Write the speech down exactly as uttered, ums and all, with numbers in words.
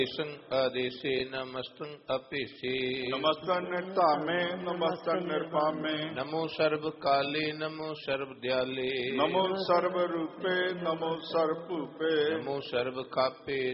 देशं आदेशे नमस्तं अपेशे नमस्तं निर्धामे नमस्तं निर्भामे नमो सर्वकाले नमो सर्वदयाले नमो सर्वरूपे नमो सर्वभूपे नमो सर्वखापे